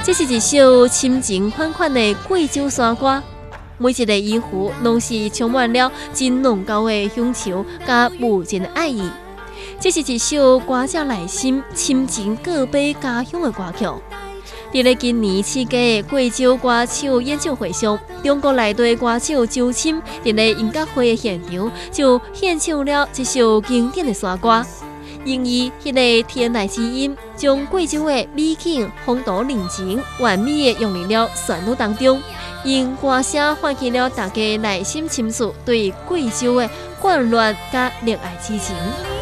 这是一首深情款款的贵州山歌，每一个音符拢是充满了真浓厚的乡愁甲无尽的爱意。这是一首歌者内心深情告别家乡的歌曲。伫咧今年4届的贵州歌手演唱会上，中国内地歌手周深伫咧音乐会的现场就献唱了这首经典的山歌，用伊迄个天籁之音，将贵州的美景、风土人情完美的融入了旋律当中，用歌声唤起了大家内心深处对贵州的眷恋甲热爱之情。